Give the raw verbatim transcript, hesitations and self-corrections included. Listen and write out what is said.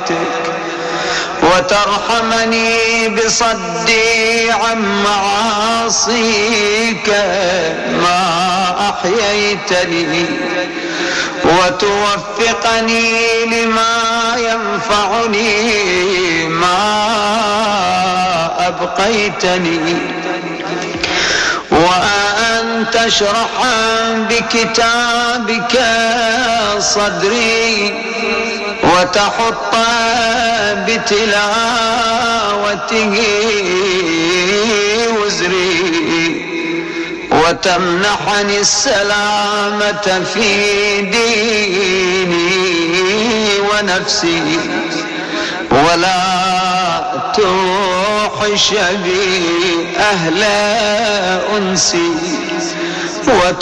طاعتك وترحمني بصدي عن معاصيك ما أحييتني وتوفقني لما ينفعني ما أبقيتني وأن تشرح بكتابك صدري وتحط بتلاوته وزري وتمنحني السلامة في ديني ونفسي ولا توحش بي أهل أنسي